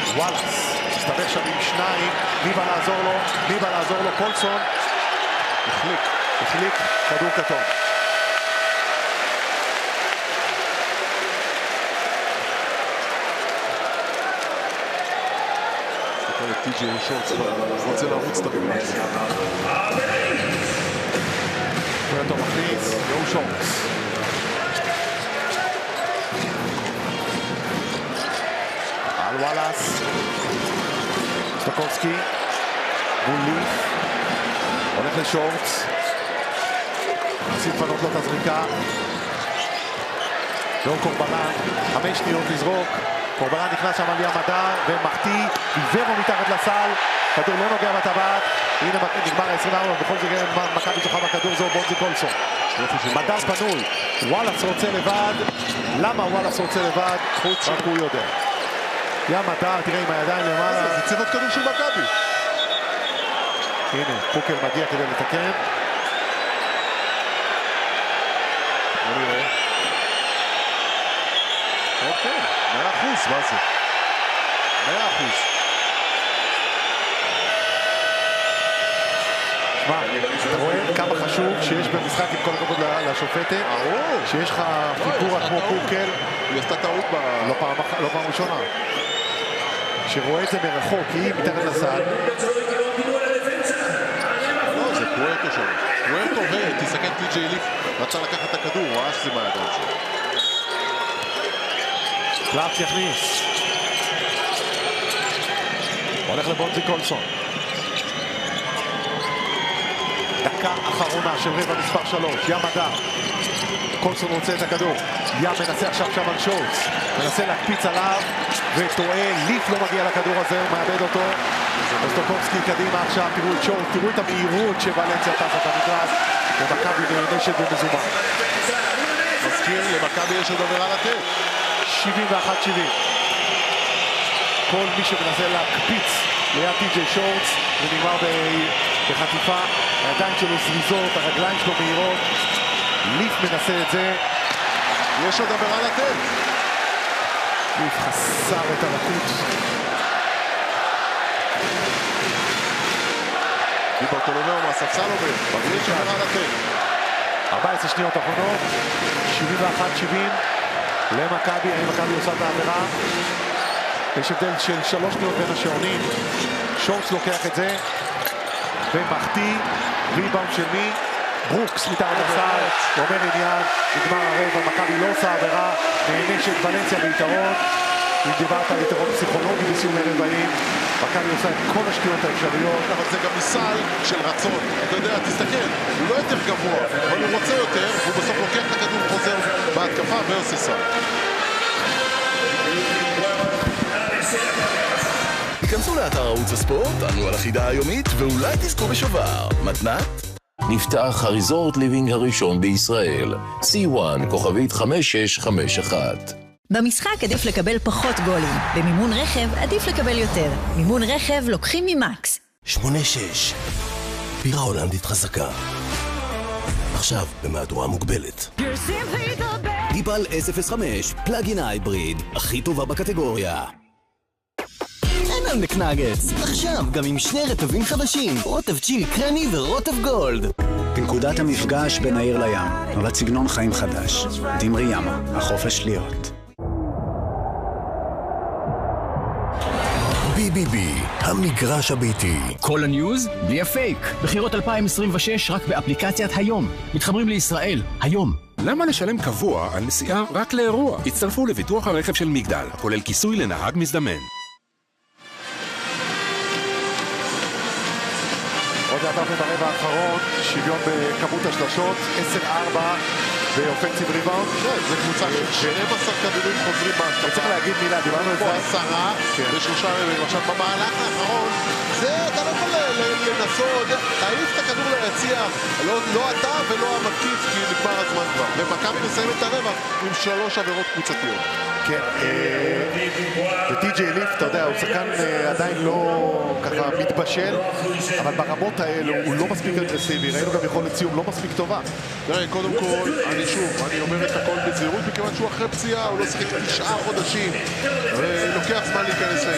וואלאס, מסתבך שם עם שניים, מי בא לעזור לו? קולסון, החליק, כדור כתום. טי.ג'יי שורטס רוצה לרוץ את המגרש. פוארטו מכניס, יואו שורטס. על וואלאס. סטוקובסקי. מול ליף. הולך לשורטס. מנסים לפנות לו את הזריקה. לא קורבנן. 5 שניות לזרוק. קורבנן נכנס שם על ים הדר ומחטיא, עיוור מתחת לסל, כדור לא נוגע בטבעת, הנה נגמר ה-24, בכל זאת מכבי זוכה בכדור, זהו בונזי קולסון. מדר פנוי, וואלאס רוצה לבד, למה וואלאס רוצה לבד? רק הוא יודע. ים הדר, תראה עם הידיים למעלה. זה צריך להיות כדור של מכבי. הנה, פוקל מגיע כדי לתקן. בוא נראה. אוקיי, 100%, מה זה? 100%. שמע, אתה רואה כמה חשוב שיש במשחק עם כל הכבוד לשופטת, שיש לך פיגורה כמו פוקל. היא עשתה טעות לא פעם ראשונה. שרואה את זה מרחוק, כי היא מתחת לסל. לא, זה פוארטו שם. פוארטו ותסתכל טי.ג'יי ליף, רצה לקחת את הכדור, הוא ראה שזה מהידיים שלו. קלאפ יכניס. הולך לבונזי קולסון. דקה אחרונה של רבע מספר 3. ים הדר. קולסון רוצה את הכדור. ים מנסה עכשיו שם על שורטס. מנסה להקפיץ עליו וטועה. ליף לא מגיע לכדור הזה, הוא מאבד אותו. סטוקובסקי קדימה עכשיו. תראו את שורטס, תראו את המהירות שוולנסיה תחת המגרש. ומכבי נענשת במזומן. מזכיר, למכבי יש עוד עבירה לתת. 71-70. כל מי שמנסה להקפיץ ליד טי.ג'יי שורטס, זה נגמר בחטיפה. הידיים שלו זריזות, הרגליים שלו מהירות. ליף מנסה את זה. יש עוד עבירה לתת. ליף חסר את הלקות. דיברטולומיאו מהספסל עובר. יש עבירה לתת. 14 שניות אחרונות. 71-70. למכבי, האם מכבי עושה את העבירה? יש הבדל של 3 שניות בין השעונים. שורטס לוקח את זה ומחטיא. ריבאונד של מי? ברוקס מתחת לסל, אומר עניין, נגמר הרבע, מכבי לא עושה עבירה, נענשת ולנסיה ביתרון. אם דיברת על יתרון פסיכולוגי בסיום הרבעים, מכבי עושה את כל השטויות האפשריות. אבל זה גם מסל של רצון. אתה יודע, תסתכל, הוא לא יותר גבוה, אבל הוא רוצה יותר, והוא בסוף לוקח את הכדור, חוזר בהתקפה ועושה סל. היכנסו לאתר ערוץ הספורט, ענו על החידה היומית, ואולי תזכו בשובר. מתנת? נפתח הריזורט ליבינג הראשון בישראל. C1 כוכבית 5651. במשחק עדיף לקבל פחות גולים. במימון רכב עדיף לקבל יותר. מימון רכב לוקחים ממקס. 8-6. בירה הולנדית חזקה. עכשיו במהדורה מוגבלת. דיבל S05, פלאגין הייבריד, הכי טובה בקטגוריה. אין על מקנגטס, עכשיו גם עם 2 רטבים חדשים, רוטב צ'ילי קרמי ורוטב גולד. בנקודת המפגש בין העיר לים, נולד סגנון חיים חדש. דמרי ימה, החופש להיות. BBB, המגרש הביתי. כל הניוז בלי הפייק. בחירות 2026 רק באפליקציית היום. מתחברים לישראל, היום. למה לשלם קבוע על נסיעה רק לאירוע? הצטרפו לביטוח הרכב של מגדל, הכולל כיסוי לנהג מזדמן. עוד נתנו ברבע האחרון, שוויון בכמות השלשות, 10-4 באופנסיב ריבאונד. זה קבוצה של 12 כדורים חוזרים בהתקפה. צריך להגיד מילה, דיברנו על זה. 10 ב3 רבעים. עכשיו במהלך האחרון, זה אתה לא יכול לנסות, תעיף את הכדור ליציע, לא אתה ולא המתקיף, כי נגמר הזמן כבר. ומכבי מסיים את הרבע עם 3 עבירות קבוצתיות. כן, וטי.ג'יי ליף, אתה יודע, הוא שחקן עדיין לא ככה מתבשל, אבל ברמות האלו הוא לא מספיק אגרסיבי, ראינו גם יכולת סיום לא מספיק טובה. תראה, קודם כל, אני אומר את הכל בזהירות, מכיוון שהוא אחרי פציעה, הוא לא שחק 9 חודשים, לוקח זמן להיכנס